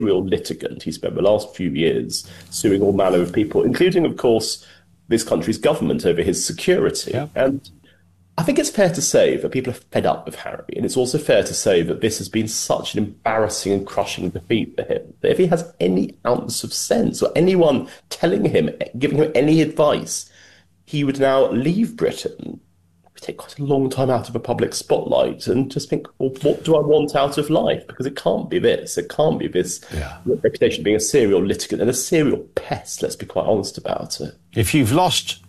serial litigant. He spent the last few years suing all manner of people, including, of course, this country's government over his security. Yeah. And I think it's fair to say that people are fed up with Harry, and it's also fair to say that this has been such an embarrassing and crushing defeat for him, that if he has any ounce of sense, or anyone telling him, giving him any advice, he would now leave Britain, take quite a long time out of a public spotlight, and just think, well, what do I want out of life? Because it can't be this. It can't be this reputation of being a serial litigant and a serial pest, let's be quite honest about it. If you've lost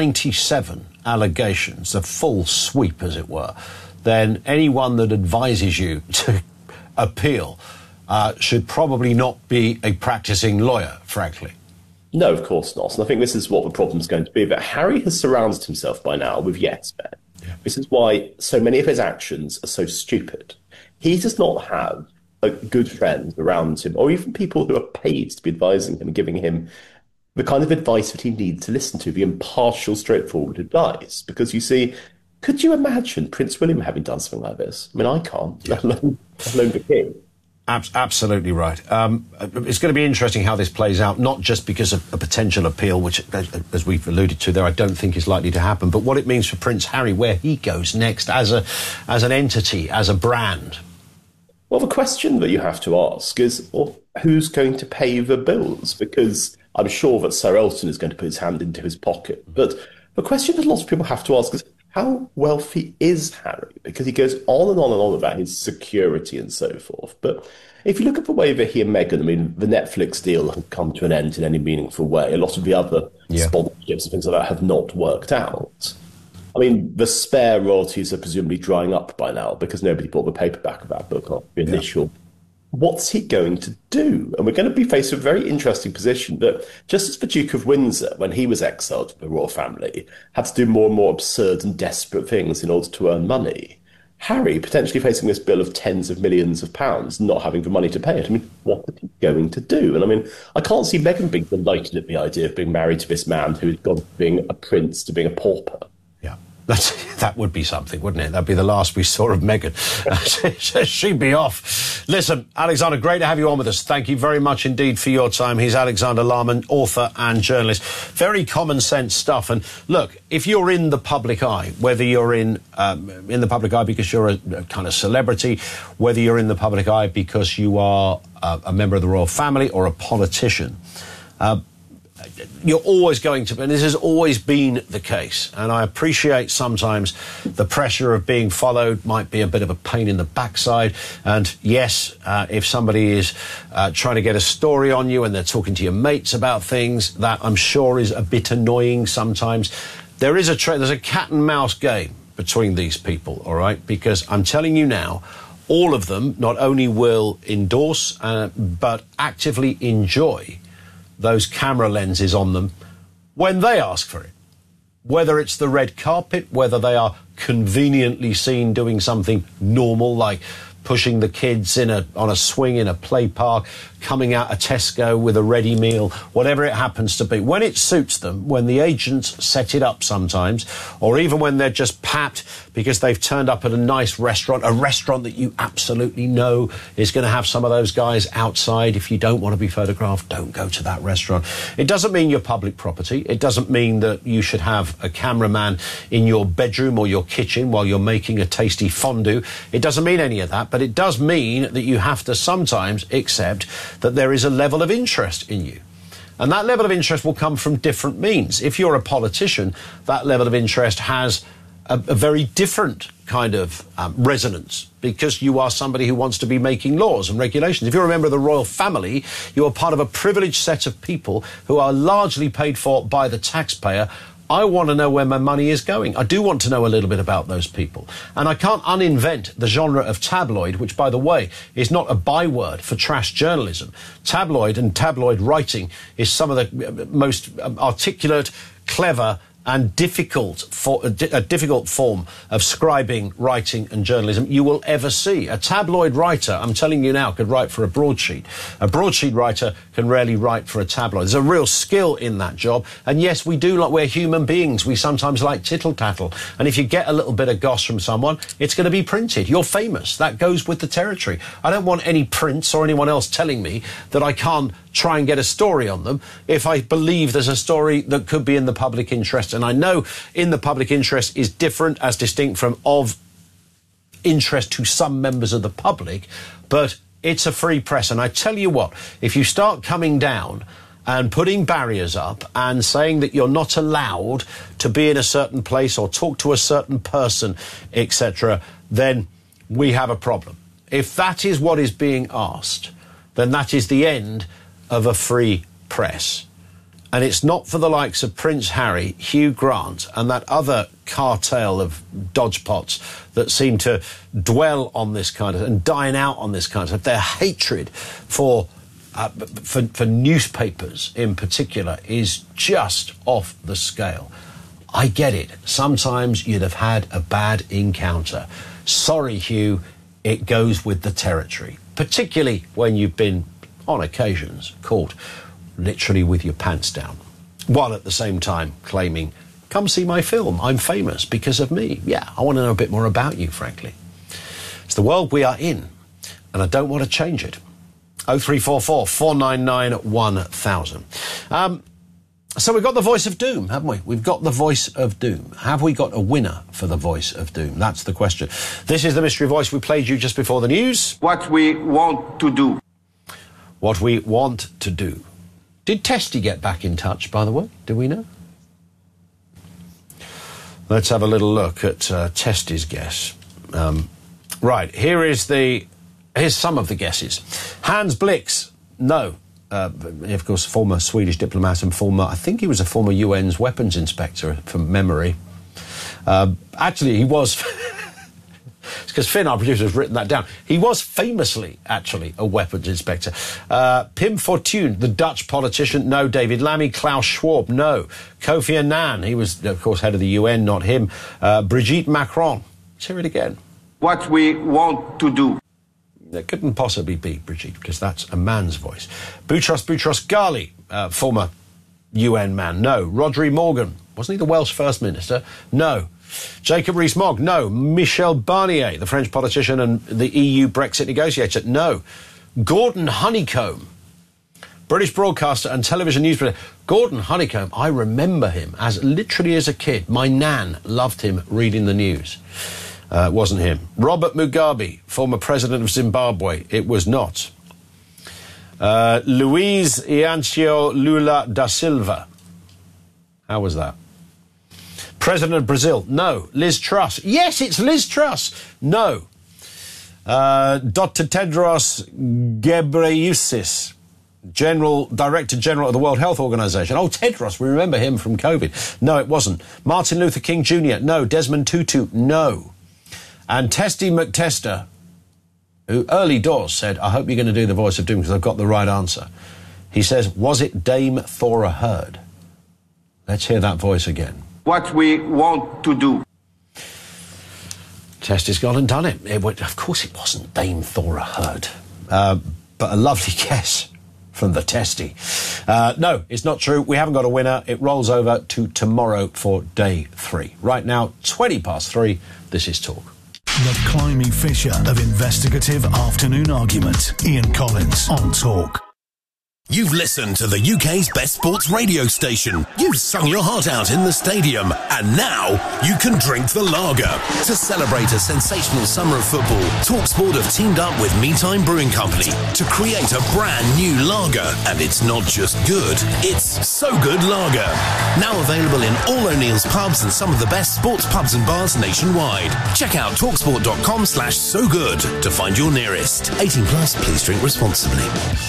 97 allegations, a full sweep, as it were, then anyone that advises you to appeal should probably not be a practicing lawyer, frankly. No, of course not. And I think this is what the problem is going to be. But Harry has surrounded himself by now with yes men. Yeah. This is why so many of his actions are so stupid. He does not have good friends around him, or even people who are paid to be advising him and giving him the kind of advice that he needs to listen to, the impartial, straightforward advice. Because you see, could you imagine Prince William having done something like this? I mean, I can't, let alone the king. Absolutely right. It's going to be interesting how this plays out, not just because of a potential appeal, which, as we've alluded to there, I don't think is likely to happen, but what it means for Prince Harry, where he goes next as an entity, as a brand. Well, the question that you have to ask is, well, who's going to pay the bills? Because I'm sure that Sir Elton is going to put his hand into his pocket. But the question that lots of people have to ask is, how wealthy is Harry? Because he goes on and on and on about his security and so forth. But if you look at the way that he and Meghan, I mean, the Netflix deal has come to an end in any meaningful way. A lot of the other sponsorships and things like that have not worked out. I mean, the Spare royalties are presumably drying up by now because nobody bought the paperback of that book after the initial. What's he going to do? And we're going to be faced with a very interesting position that, just as the Duke of Windsor, when he was exiled from the royal family, had to do more and more absurd and desperate things in order to earn money, Harry potentially facing this bill of tens of millions of pounds, not having the money to pay it. I mean, what is he going to do? And I mean, I can't see Meghan being delighted at the idea of being married to this man who had gone from being a prince to being a pauper. That would be something, wouldn't it? That'd be the last we saw of Meghan. She'd be off. Listen, Alexander, great to have you on with us. Thank you very much indeed for your time. He's Alexander Lohman, author and journalist. Very common sense stuff. And look, if you're in the public eye, whether you're in the public eye because you're a kind of celebrity, whether you're in the public eye because you are a member of the royal family or a politician, you're always going to, and this has always been the case, and I appreciate sometimes the pressure of being followed might be a bit of a pain in the backside, and yes, if somebody is trying to get a story on you and they're talking to your mates about things, that I'm sure is a bit annoying sometimes. There's a cat and mouse game between these people, all right, because I'm telling you now, all of them not only will endorse, but actively enjoy those camera lenses on them when they ask for it. Whether it's the red carpet, whether they are conveniently seen doing something normal like pushing the kids on a swing in a play park, coming out of Tesco with a ready meal, whatever it happens to be. When it suits them, when the agents set it up sometimes, or even when they're just papped because they've turned up at a nice restaurant, a restaurant that you absolutely know is going to have some of those guys outside. If you don't want to be photographed, don't go to that restaurant. It doesn't mean you're public property. It doesn't mean that you should have a cameraman in your bedroom or your kitchen while you're making a tasty fondue. It doesn't mean any of that, but it does mean that you have to sometimes accept that there is a level of interest in you. And that level of interest will come from different means. If you're a politician, that level of interest has a very different kind of resonance because you are somebody who wants to be making laws and regulations. If you're a member of the royal family, you are part of a privileged set of people who are largely paid for by the taxpayer. I want to know where my money is going. I do want to know a little bit about those people. And I can't uninvent the genre of tabloid, which, by the way, is not a byword for trash journalism. Tabloid and tabloid writing is some of the most articulate, clever and difficult form of scribing, writing and journalism you will ever see. A tabloid writer, I'm telling you now, could write for a broadsheet. A broadsheet writer can rarely write for a tabloid. There's a real skill in that job. And yes, we're human beings. We sometimes like tittle-tattle. And if you get a little bit of goss from someone, it's going to be printed. You're famous. That goes with the territory. I don't want any prints or anyone else telling me that I can't try and get a story on them if I believe there's a story that could be in the public interest. And I know in the public interest is different, as distinct from of interest to some members of the public, but it's a free press. And I tell you what, if you start coming down and putting barriers up and saying that you're not allowed to be in a certain place or talk to a certain person, etc., then we have a problem. If that is what is being asked, then that is the end of a free press. And it's not for the likes of Prince Harry, Hugh Grant and that other cartel of dodgepots that seem to dwell on this kind of and dine out on this kind of stuff. Their hatred for newspapers in particular is just off the scale. I get it. Sometimes you'd have had a bad encounter. Sorry, Hugh, it goes with the territory, particularly when you've been, on occasions, caught literally with your pants down, while at the same time claiming, come see my film, I'm famous because of me. Yeah, I want to know a bit more about you, frankly. It's the world we are in, and I don't want to change it. 0344 499 1000. So we've got the voice of doom, haven't we? We've got the voice of doom. Have we got a winner for the voice of doom? That's the question. This is the mystery voice we played you just before the news. What we want to do. What we want to do. Did Testy get back in touch, by the way? Do we know? Let's have a little look at Testy's guess. Right, here's some of the guesses. Hans Blix, no. Of course, former Swedish diplomat and I think he was a former UN's weapons inspector, from memory. Actually, he was... It's because Finn, our producer, has written that down. He was famously, actually, a weapons inspector. Pim Fortuyn, the Dutch politician, no. David Lammy, Klaus Schwab, no. Kofi Annan, he was, of course, head of the UN, not him. Brigitte Macron. Let's hear it again. What we want to do. It couldn't possibly be Brigitte, because that's a man's voice. Boutros Ghali, former UN man, no. Rhodri Morgan, wasn't he the Welsh First Minister? No. Jacob Rees-Mogg, no. Michel Barnier, the French politician and the EU Brexit negotiator, no. Gordon Honeycomb, British broadcaster and television news presenter. Gordon Honeycomb, I remember him literally as a kid. My nan loved him reading the news. It wasn't him. Robert Mugabe, former president of Zimbabwe. It was not. Luiz Inácio Lula da Silva. How was that? President of Brazil. No. Liz Truss. Yes, it's Liz Truss. No. Dr. Tedros Ghebreyesus, Director General of the World Health Organization. Oh, Tedros, we remember him from COVID. No, it wasn't. Martin Luther King Jr. No. Desmond Tutu. No. And Testy McTester, who early doors said, I hope you're going to do the voice of doom because I've got the right answer. He says, was it Dame Thora Hird? Let's hear that voice again. What we want to do. Testy's gone and done it. Of course it wasn't Dame Thora Hird. But a lovely guess from the Testy. No, it's not true. We haven't got a winner. It rolls over to tomorrow for day 3. Right now, 3:20. This is Talk. The Climie Fisher of investigative afternoon argument. Ian Collins on Talk. You've listened to the UK's best sports radio station. You've sung your heart out in the stadium. And now you can drink the lager. To celebrate a sensational summer of football, TalkSport have teamed up with MeTime Brewing Company to create a brand new lager. And it's not just good, it's So Good Lager. Now available in all O'Neill's pubs and some of the best sports pubs and bars nationwide. Check out talksport.com/sogood to find your nearest. 18 plus, please drink responsibly.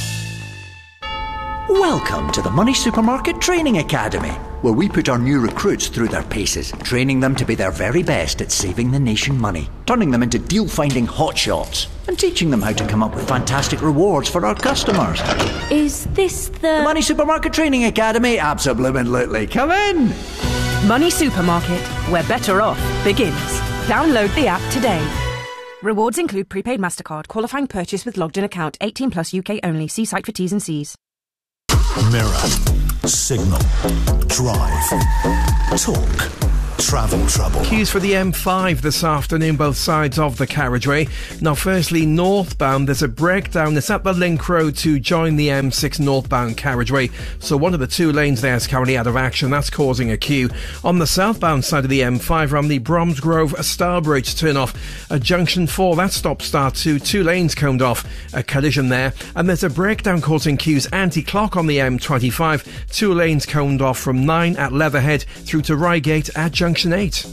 Welcome to the Money Supermarket Training Academy, where we put our new recruits through their paces, training them to be their very best at saving the nation money, turning them into deal-finding hotshots, and teaching them how to come up with fantastic rewards for our customers. Is this the... Money Supermarket Training Academy? Absolutely. Come in! Money Supermarket, where better off begins. Download the app today. Rewards include prepaid MasterCard, qualifying purchase with logged-in account, 18 plus UK only. See site for T's and C's. Mirror, signal, drive, talk, travel trouble. Queues for the M5 this afternoon, both sides of the carriageway. Now, firstly, northbound, there's a breakdown. It's at the Link Road to join the M6 northbound carriageway. So one of the two lanes there is currently out of action. That's causing a queue. On the southbound side of the M5, around the Bromsgrove Starbridge turn-off at Junction 4, that stop-start to 2 lanes coned off. A collision there. And there's a breakdown causing queues anti-clock on the M25. 2 lanes coned off from 9 at Leatherhead through to Reigate at Junction 8.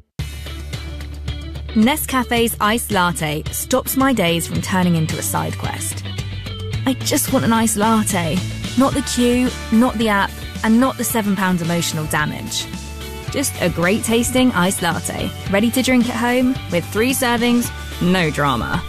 Nescafe's iced latte stops my days from turning into a side quest. I just want an iced latte. Not the queue, not the app, and not the £7 emotional damage. Just a great tasting iced latte, ready to drink at home with 3 servings, no drama.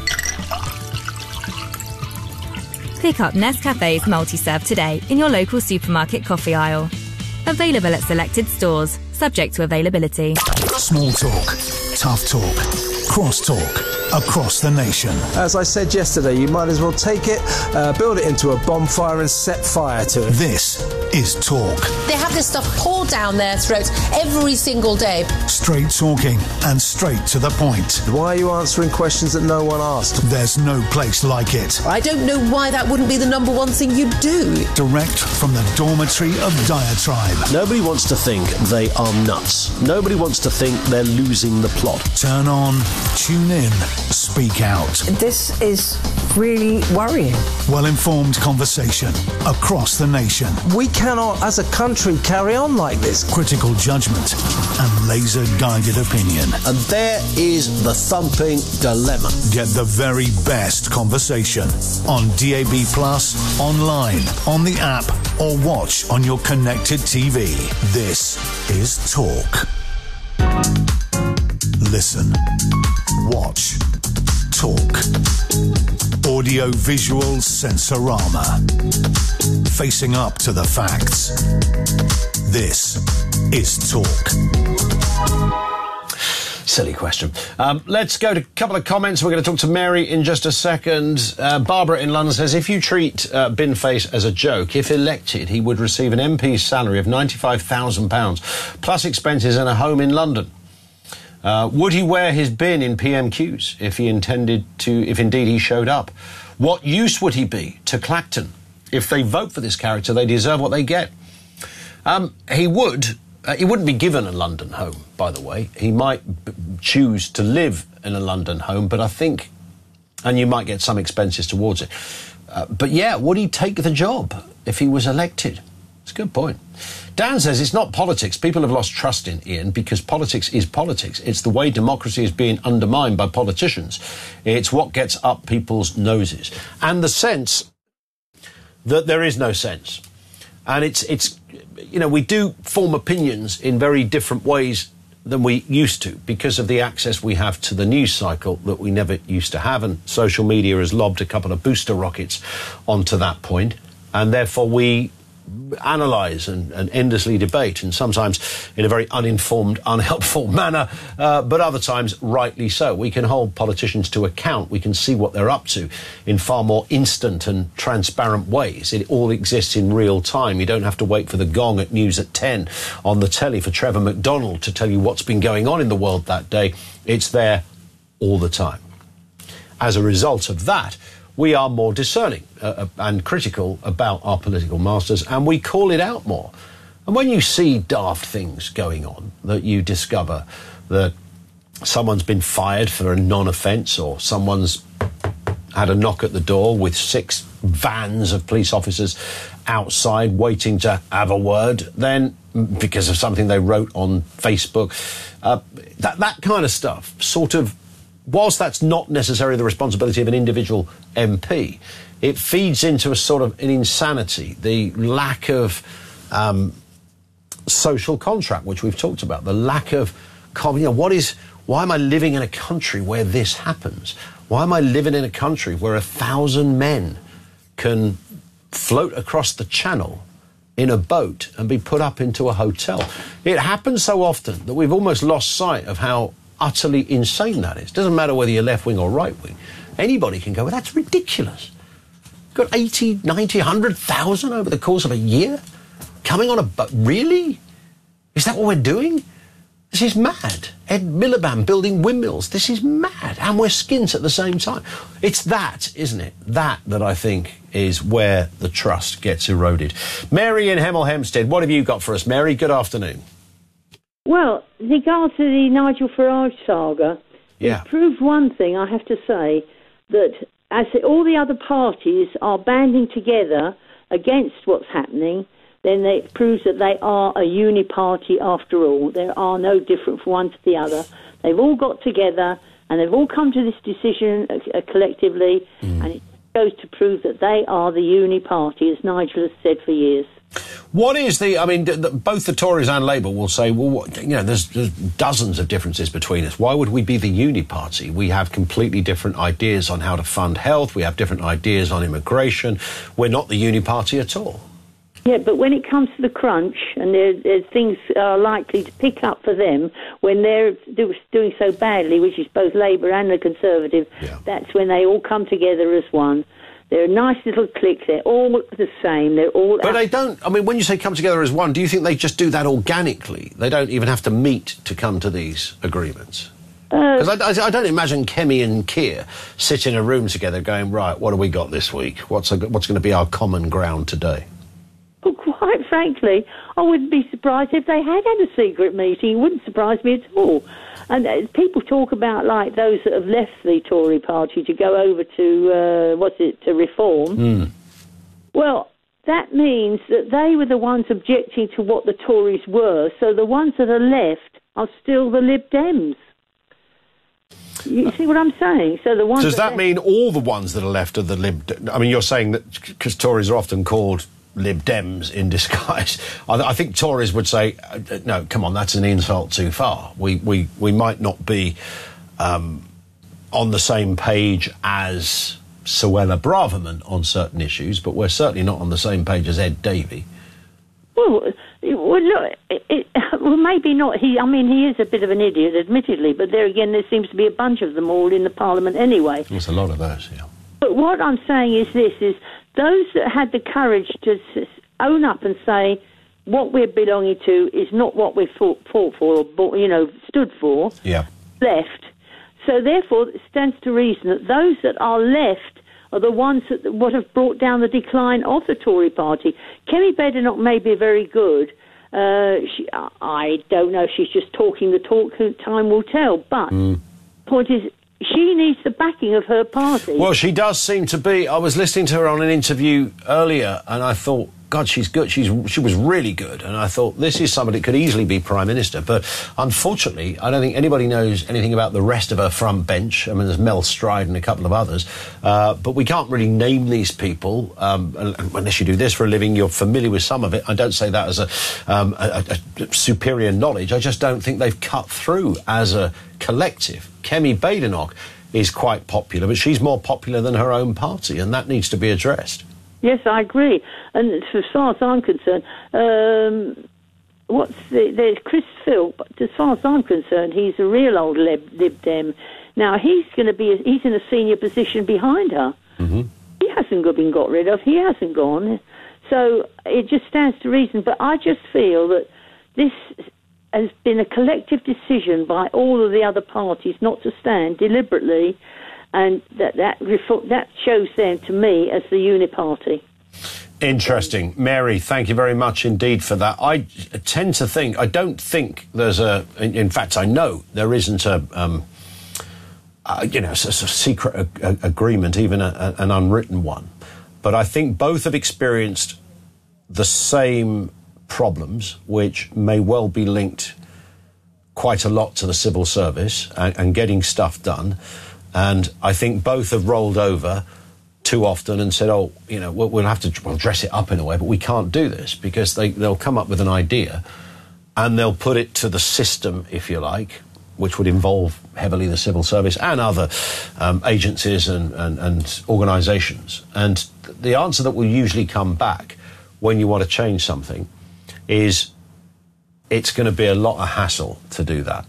Pick up Nescafe's multi-serve today in your local supermarket coffee aisle. Available at selected stores, subject to availability. Small talk, tough talk, cross talk, across the nation. As I said yesterday, you might as well take it, build it into a bonfire and set fire to it. This is Talk. They have this stuff poured down their throats every single day. Straight talking and straight to the point. Why are you answering questions that no one asked? There's no place like it. I don't know why that wouldn't be the number one thing you'd do. Direct from the dormitory of Diatribe. Nobody wants to think they are nuts. Nobody wants to think they're losing the plot. Turn on, tune in, speak out. This is really worrying. Well-informed conversation across the nation. We cannot, as a country, carry on like this. Critical judgment and laser-guided opinion. And there is the thumping dilemma. Get the very best conversation on DAB+, online, on the app, or watch on your connected TV. This is Talk. Listen, watch, talk. Audio-visual sensorama. Facing up to the facts. This is Talk. Silly question. Let's go to a couple of comments. We're going to talk to Mary in just a second. Barbara in London says, if you treat Binface as a joke, if elected, he would receive an MP's salary of £95,000 plus expenses and a home in London. Would he wear his bin in PMQs if indeed he showed up? What use would he be to Clacton? If they vote for this character, they deserve what they get. He would. He wouldn't be given a London home, by the way. He might choose to live in a London home, but I think, and you might get some expenses towards it. But yeah, would he take the job if he was elected? It's a good point. Dan says it's not politics. People have lost trust in Ian because politics is politics. It's the way democracy is being undermined by politicians. It's what gets up people's noses. And the sense that there is no sense. And it's you know, we do form opinions in very different ways than we used to because of the access we have to the news cycle that we never used to have. And social media has lobbed a couple of booster rockets onto that point. And therefore we analyse and endlessly debate, and sometimes in a very uninformed, unhelpful manner, but other times rightly so. We can hold politicians to account. We can see what they're up to in far more instant and transparent ways. It all exists in real time. You don't have to wait for the gong at news at 10 on the telly for Trevor McDonald to tell you what's been going on in the world that day. It's there all the time. As a result of that, we are more discerning and critical about our political masters, and we call it out more. And when you see daft things going on, that you discover that someone's been fired for a non-offence, or someone's had a knock at the door with 6 vans of police officers outside waiting to have a word, then because of something they wrote on Facebook, that kind of stuff sort of, whilst that's not necessarily the responsibility of an individual MP, it feeds into a sort of an insanity, the lack of social contract, which we've talked about, the lack of, why am I living in a country where this happens? Why am I living in a country where 1,000 men can float across the channel in a boat and be put up into a hotel. It happens so often that we've almost lost sight of how utterly insane that is. It doesn't matter whether you're left wing or right wing. Anybody can go, well, that's ridiculous. Got 80, 90, 100,000 over the course of a year coming on a boat. Really? Is that what we're doing? This is mad. Ed Miliband building windmills. This is mad. And we're skins at the same time. It's that, isn't it? That I think is where the trust gets eroded. Mary in Hemel Hempstead, what have you got for us, Mary? Good afternoon. Well, in regard to the Nigel Farage saga, it proved one thing, I have to say, that as all the other parties are banding together against what's happening, then it proves that they are a uni-party after all. There are no different from one to the other. They've all got together and they've all come to this decision collectively, and it goes to prove that they are the uni-party, as Nigel has said for years. What is both the Tories and Labour will say, well, there's dozens of differences between us. Why would we be the uni party? We have completely different ideas on how to fund health. We have different ideas on immigration. We're not the uni party at all. Yeah, but when it comes to the crunch, and there's things are likely to pick up for them when they're doing so badly, which is both Labour and the Conservative, that's when they all come together as one. They're a nice little clique. They're all the same. They're all... But they don't... I mean, when you say come together as one, do you think they just do that organically? They don't even have to meet to come to these agreements? Because I don't imagine Kemi and Keir sit in a room together going, right, what have we got this week? What's going to be our common ground today? Well, quite frankly, I wouldn't be surprised if they had a secret meeting. It wouldn't surprise me at all. And people talk about, like, those that have left the Tory party to go over to, to Reform. Well, that means that they were the ones objecting to what the Tories were, so the ones that are left are still the Lib Dems. You see what I'm saying? So the ones Does that mean all the ones that are left are the Lib Dems? I mean, you're saying that because Tories are often called Lib Dems in disguise. I think Tories would say, no, come on, that's an insult too far. We might not be on the same page as Suella Braverman on certain issues, but we're certainly not on the same page as Ed Davey. Well, look, maybe not. He is a bit of an idiot, admittedly, but there again, there seems to be a bunch of them all in the Parliament anyway. There's a lot of those, yeah. But what I'm saying is those that had the courage to own up and say what we're belonging to is not what we fought for or, stood for, left. So therefore, it stands to reason that those that are left are the ones that would have brought down the decline of the Tory party. Kemi Badenoch may be very good. I don't know if she's just talking the talk, time will tell. But the point is, she needs the backing of her party. Well, she does seem to be. I was listening to her on an interview earlier, and I thought, God, she's good. She was really good. And I thought, this is somebody that could easily be Prime Minister. But unfortunately, I don't think anybody knows anything about the rest of her front bench. I mean, there's Mel Stride and a couple of others. But we can't really name these people. Unless you do this for a living, you're familiar with some of it. I don't say that as a superior knowledge. I just don't think they've cut through as a collective. Kemi Badenoch is quite popular, but she's more popular than her own party, and that needs to be addressed. Yes, I agree. And as far as I'm concerned, there's Chris Philp. As far as I'm concerned, he's a real old Lib Dem. Now, he's in a senior position behind her. Mm-hmm. He hasn't been got rid of. He hasn't gone. So it just stands to reason. But I just feel that this has been a collective decision by all of the other parties not to stand deliberately, and that shows them, to me, as the uniparty. Interesting. Mary, thank you very much indeed for that. I tend to think, I don't think there's in fact, I know there isn't a secret agreement, even an unwritten one. But I think both have experienced the same problems, which may well be linked quite a lot to the civil service and getting stuff done. And I think both have rolled over too often and said, we'll have to dress it up in a way, but we can't do this, because they'll come up with an idea and they'll put it to the system, if you like, which would involve heavily the civil service and other agencies and organisations. And the answer that will usually come back when you want to change something is it's going to be a lot of hassle to do that.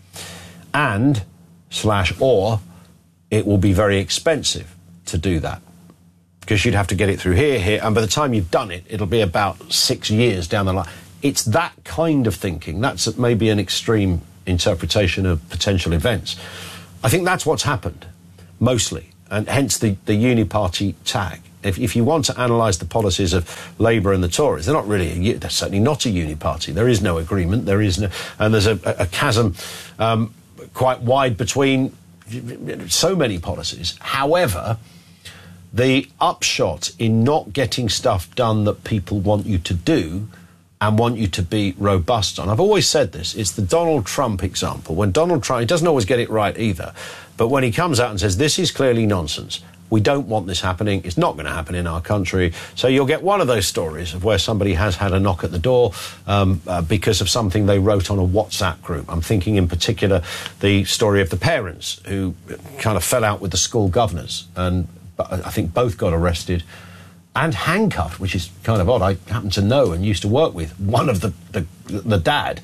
Or it will be very expensive to do that. Because you'd have to get it through here, and by the time you've done it, it'll be about 6 years down the line. It's that kind of thinking. That's maybe an extreme interpretation of potential events. I think that's what's happened, mostly, and hence the uniparty tag. If you want to analyse the policies of Labour and the Tories, they're certainly not a uniparty. There is no agreement. There's a chasm quite wide between so many policies. However, the upshot in not getting stuff done that people want you to do and want you to be robust on. I've always said this. It's the Donald Trump example. When Donald Trump, he doesn't always get it right either, but when he comes out and says, this is clearly nonsense, we don't want this happening, it's not going to happen in our country. So you'll get one of those stories of where somebody has had a knock at the door because of something they wrote on a WhatsApp group. I'm thinking in particular the story of the parents who kind of fell out with the school governors, and I think both got arrested and handcuffed, which is kind of odd. I happen to know and used to work with one of the dad.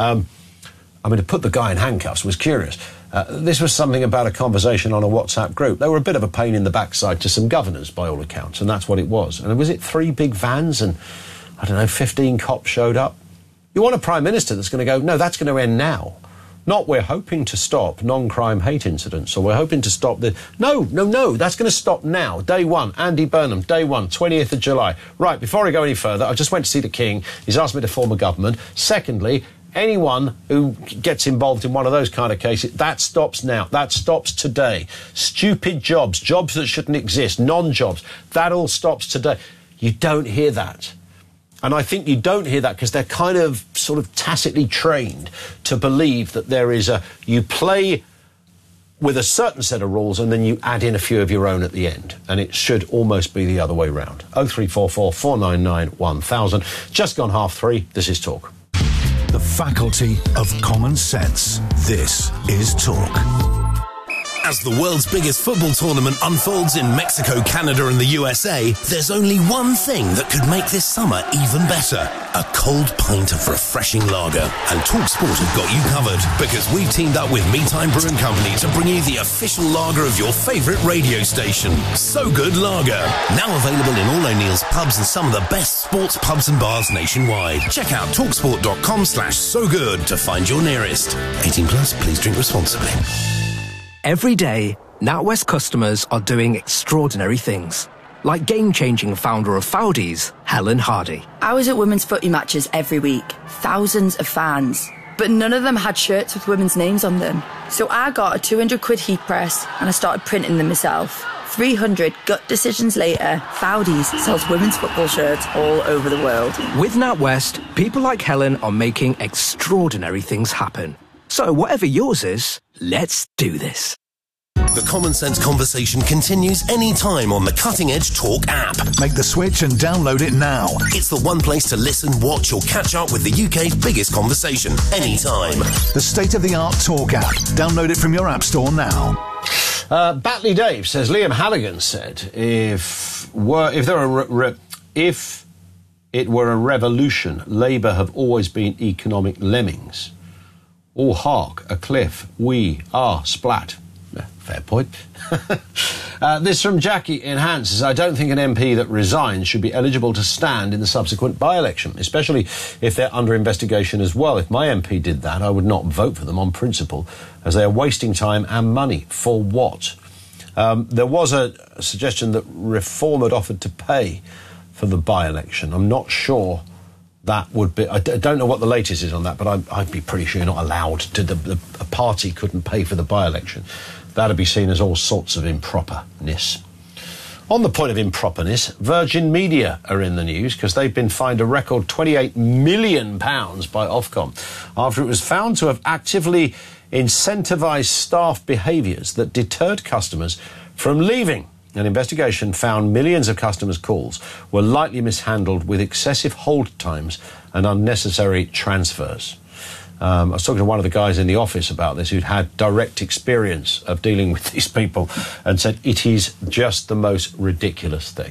To put the guy in handcuffs was curious. This was something about a conversation on a WhatsApp group. They were a bit of a pain in the backside to some governors, by all accounts, and that's what it was. And was it 3 big vans and, 15 cops showed up? You want a Prime Minister that's going to go, no, that's going to end now. Not we're hoping to stop non-crime hate incidents, or we're hoping to stop the... No, that's going to stop now. Day one, Andy Burnham, day one, 20th of July. Right, before I go any further, I just went to see the King. He's asked me to form a government. Secondly, anyone who gets involved in one of those kind of cases, that stops now. That stops today. Stupid jobs that shouldn't exist, non-jobs, that all stops today. You don't hear that. And I think you don't hear that because they're kind of sort of tacitly trained to believe that there is you play with a certain set of rules and then you add in a few of your own at the end. And it should almost be the other way round. 0344 499 1000. Just gone 3:30. This is Talk. The faculty of common sense. This is Talk. As the world's biggest football tournament unfolds in Mexico, Canada and the USA, there's only one thing that could make this summer even better. A cold pint of refreshing lager. And TalkSport have got you covered, because we've teamed up with Meatime Brewing Company to bring you the official lager of your favourite radio station. So Good Lager. Now available in all O'Neill's pubs and some of the best sports pubs and bars nationwide. Check out talksport.com/sogood to find your nearest. 18 plus, please drink responsibly. Every day, NatWest customers are doing extraordinary things. Like game-changing founder of Foudies, Helen Hardy. I was at women's footy matches every week. Thousands of fans. But none of them had shirts with women's names on them. So I got a 200 quid heat press and I started printing them myself. 300 gut decisions later, Foudies sells women's football shirts all over the world. With NatWest, people like Helen are making extraordinary things happen. So whatever yours is, let's do this. The Common Sense Conversation continues anytime on the Cutting Edge Talk app. Make the switch and download it now. It's the one place to listen, watch or catch up with the UK's biggest conversation anytime. The state-of-the-art Talk app. Download it from your app store now. Batley Dave says, Liam Halligan said, if it were a revolution, Labour have always been economic lemmings. Oh, hark, a cliff, we are splat. Fair point. This from Jackie in Hants says, I don't think an MP that resigns should be eligible to stand in the subsequent by-election, especially if they're under investigation as well. If my MP did that, I would not vote for them on principle, as they are wasting time and money. For what? There was a suggestion that Reform had offered to pay for the by-election. I'm not sure that would be... I don't know what the latest is on that, but I'd be pretty sure you're not allowed to... a party couldn't pay for the by-election. That'd be seen as all sorts of improperness. On the point of improperness, Virgin Media are in the news because they've been fined a record £28 million by Ofcom after it was found to have actively incentivised staff behaviours that deterred customers from leaving. An investigation found millions of customers' calls were likely mishandled with excessive hold times and unnecessary transfers. I was talking to one of the guys in the office about this who'd had direct experience of dealing with these people and said it is just the most ridiculous thing.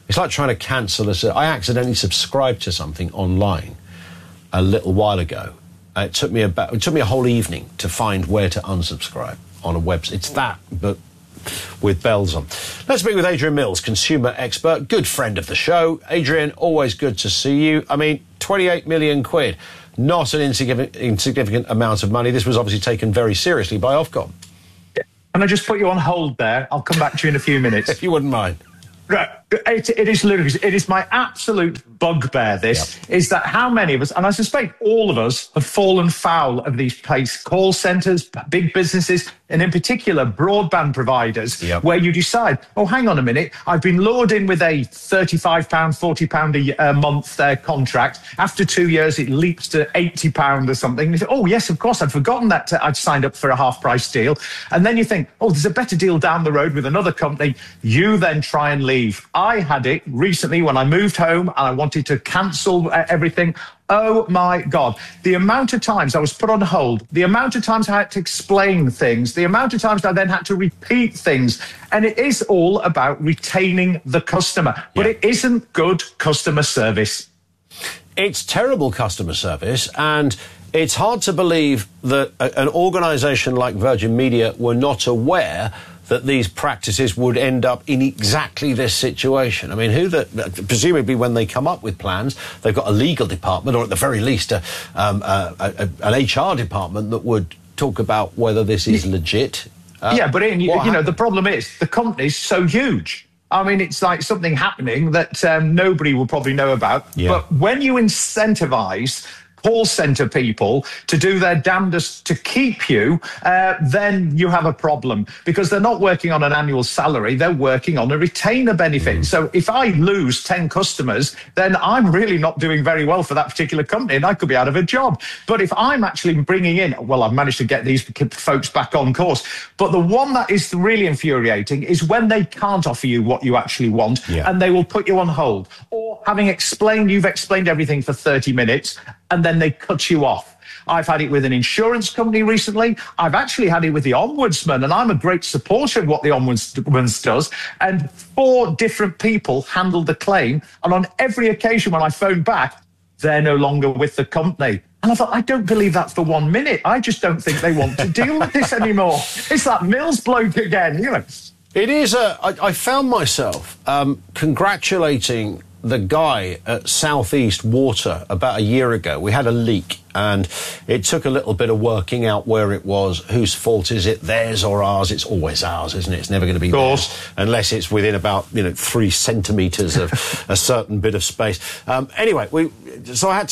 It's like trying to cancel I accidentally subscribed to something online a little while ago. It took me a whole evening to find where to unsubscribe on a website. It's that, but with bells on. Let's speak with Adrian Mills, consumer expert, good friend of the show. Adrian, always good to see you. I mean, 28 million quid, not an insignificant amount of money. This was obviously taken very seriously by Ofcom. Can I just put you on hold there? I'll come back to you in a few minutes. If you wouldn't mind. Right. It is ludicrous. It is my absolute bugbear, is that how many of us, and I suspect all of us, have fallen foul of these call centres, big businesses, and in particular broadband providers, where you decide, oh, hang on a minute, I've been lured in with a £35, £40 a month contract. After 2 years, it leaps to £80 or something. And you think, oh, yes, of course, I'd forgotten that I'd signed up for a half-price deal. And then you think, oh, there's a better deal down the road with another company. You then try and leave. I had it recently when I moved home and I wanted to cancel everything. Oh, my God. The amount of times I was put on hold, the amount of times I had to explain things, the amount of times I then had to repeat things. And it is all about retaining the customer. But it isn't good customer service. It's terrible customer service, and it's hard to believe that an organisation like Virgin Media were not aware that these practices would end up in exactly this situation. I mean, presumably when they come up with plans, they've got a legal department, or at the very least an HR department that would talk about whether this is legit. But the problem is the company's so huge. I mean, it's like something happening that nobody will probably know about. But when you incentivise call centre people to do their damnedest to keep you, then you have a problem, because they're not working on an annual salary, they're working on a retainer benefit. So if I lose 10 customers, then I'm really not doing very well for that particular company, and I could be out of a job. But if I'm actually bringing in, well, I've managed to get these folks back on course. But the one that is really infuriating is when they can't offer you what you actually want, and they will put you on hold. Or you've explained everything for 30 minutes, and then they cut you off. I've had it with an insurance company recently. I've actually had it with the Ombudsman, and I'm a great supporter of what the Ombudsman does. And 4 different people handled the claim, and on every occasion when I phoned back, they're no longer with the company. And I thought, I don't believe that for 1 minute. I just don't think they want to deal with this anymore. It's that Mills bloke again, It is I found myself congratulating the guy at Southeast Water about a year ago. We had a leak, and it took a little bit of working out where it was. Whose fault is it? Theirs or ours? It's always ours, isn't it? It's never going to be theirs, unless it's within about 3 centimetres of a certain bit of space. Anyway, so I had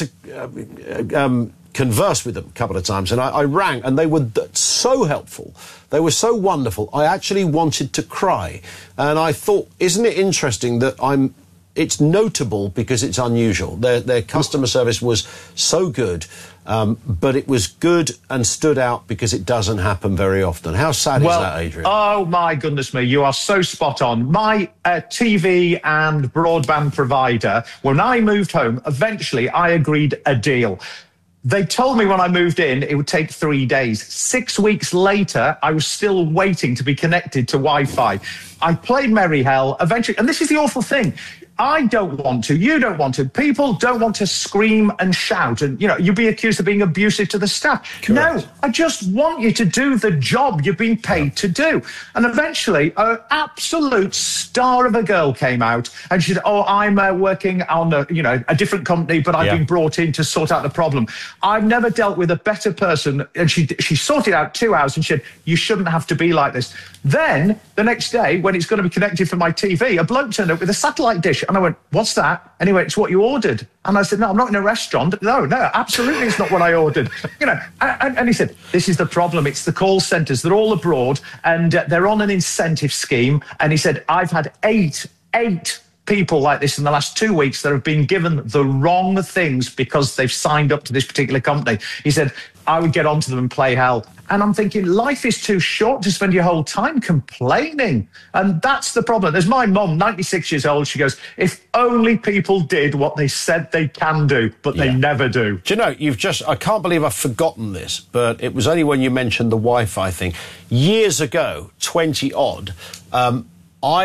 to converse with them a couple of times, and I rang, and they were so helpful. They were so wonderful. I actually wanted to cry, and I thought, isn't it interesting that it's notable because it's unusual. Their customer service was so good, but it was good and stood out because it doesn't happen very often. How sad is that, Adrian? Oh, my goodness me, you are so spot on. My TV and broadband provider, when I moved home, eventually I agreed a deal. They told me when I moved in it would take 3 days. 6 weeks later, I was still waiting to be connected to Wi-Fi. I played merry hell eventually, and this is the awful thing. I don't want to. You don't want to. People don't want to scream and shout, and you'll be accused of being abusive to the staff. Correct. No, I just want you to do the job you've been paid to do. And eventually, an absolute star of a girl came out, and she said, "Oh, I'm working on a different company, but I've been brought in to sort out the problem." I've never dealt with a better person, and she sorted out 2 hours, and she said, "You shouldn't have to be like this." Then the next day, when it's going to be connected for my TV, a bloke turned up with a satellite dish. And I went, "What's that?" Anyway, "It's what you ordered." And I said, "No, I'm not in a restaurant." No, absolutely it's not what I ordered. And he said, "This is the problem. It's the call centres. They're all abroad, and they're on an incentive scheme." And he said, "I've had eight people like this in the last 2 weeks that have been given the wrong things because they've signed up to this particular company." He said, "I would get onto them and play hell." And I'm thinking, life is too short to spend your whole time complaining. And that's the problem. There's my mum, 96 years old. She goes, "If only people did what they said they can do, but they never do." Do you know, I can't believe I've forgotten this, but it was only when you mentioned the Wi-Fi thing. Years ago, 20 odd, I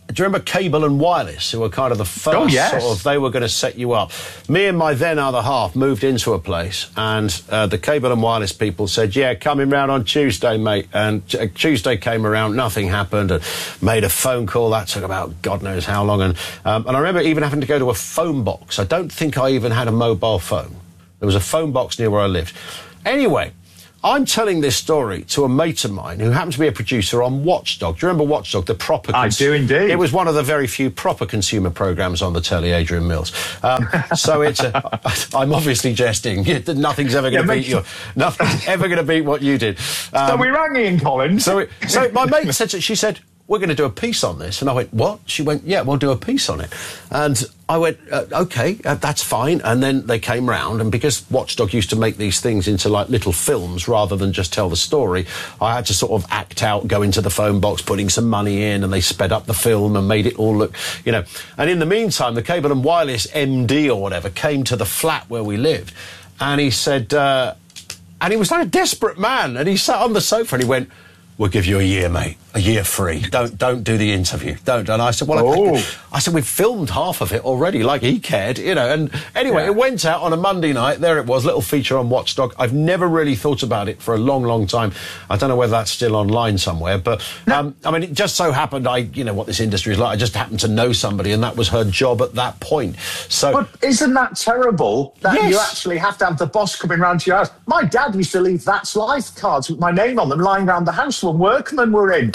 Do you remember Cable and Wireless, who were kind of the first they were going to set you up? Me and my then other half moved into a place, and the Cable and Wireless people said, yeah, coming round on Tuesday, mate. And Tuesday came around, nothing happened, and made a phone call. That took about God knows how long. And I remember even having to go to a phone box. I don't think I even had a mobile phone. There was a phone box near where I lived. Anyway, I'm telling this story to a mate of mine who happens to be a producer on Watchdog. Do you remember Watchdog, the proper... I do indeed. It was one of the very few proper consumer programmes on the telly, Adrian Mills. So it's... I'm obviously jesting. Nothing's ever going to beat you. Nothing's ever going to beat what you did. So we rang Ian Collins. So my mate said... She said, we're going to do a piece on this. And I went, what? She went, yeah, we'll do a piece on it. And I went, OK, that's fine. And then they came round, and because Watchdog used to make these things into, like, little films rather than just tell the story, I had to sort of act out, go into the phone box, putting some money in, and they sped up the film and made it all look, you know. And in the meantime, the Cable and Wireless MD or whatever came to the flat where we lived, and he said... and he was like a desperate man, and he sat on the sofa and he went... We'll give you a year, mate. A year free. Don't do the interview. Don't. And I said, well, I said, we've filmed half of it already, like he cared, you know. And anyway, it went out on a Monday night. There it was, little feature on Watchdog. I've never really thought about it for a long, long time. I don't know whether that's still online somewhere. But, I mean, it just so happened, you know what this industry is like. I just happened to know somebody, and that was her job at that point. So, but isn't that terrible that you actually have to have the boss coming round to your house? My dad used to leave That's Life cards with my name on them lying around the house when workmen were in.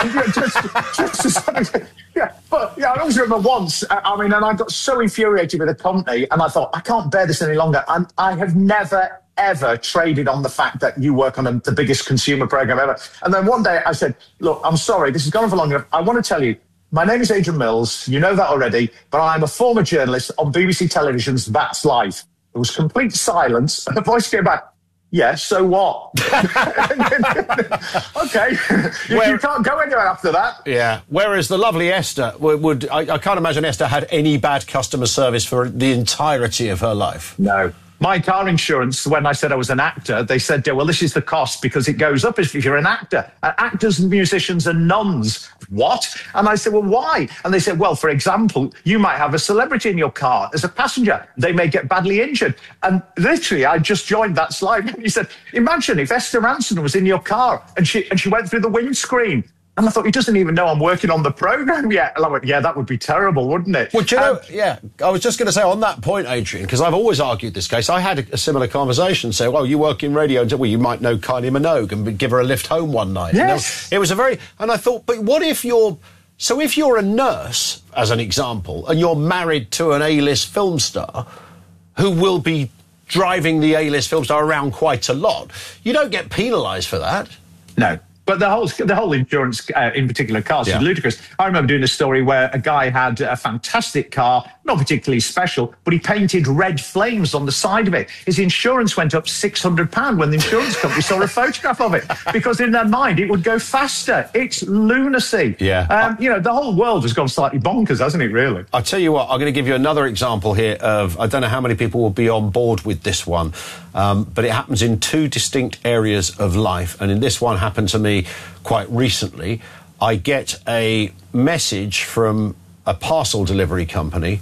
But I always remember once, and I got so infuriated with the company, and I thought, I can't bear this any longer. And I have never, ever traded on the fact that you work on the biggest consumer program ever. And then one day I said, look, I'm sorry, this has gone on for long enough. I want to tell you, my name is Adrian Mills. You know that already, but I'm a former journalist on BBC Television's That's Life. There was complete silence, and the voice came back. Yeah, so what? Okay, you can't go anywhere after that. Yeah, whereas the lovely Esther I can't imagine Esther had any bad customer service for the entirety of her life. No. My car insurance, when I said I was an actor, they said, well, this is the cost because it goes up if you're an actor. Actors and musicians are nuns. What? And I said, well, why? And they said, well, for example, you might have a celebrity in your car as a passenger. They may get badly injured. And literally, I just joined That's Life. And he said, imagine if Esther Ranson was in your car and she went through the windscreen. And I thought, he doesn't even know I'm working on the programme yet. And I went, yeah, that would be terrible, wouldn't it? Well, do you know, I was just going to say on that point, Adrian, because I've always argued this case. I had a similar conversation, say, well, you work in radio, and well, you might know Kylie Minogue, and give her a lift home one night. Yes. It was and I thought, but what if if you're a nurse, as an example, and you're married to an A-list film star who will be driving the A-list film star around quite a lot, you don't get penalised for that. No. But the whole insurance, in particular cars, is ludicrous. I remember doing a story where a guy had a fantastic car, not particularly special, but he painted red flames on the side of it. His insurance went up £600 when the insurance company saw a photograph of it, because in their mind it would go faster. It's lunacy. Yeah. The whole world has gone slightly bonkers, hasn't it, really? I'll tell you what, I'm going to give you another example here of, I don't know how many people will be on board with this one, but it happens in two distinct areas of life, and in this one happened to me quite recently. I get a message from a parcel delivery company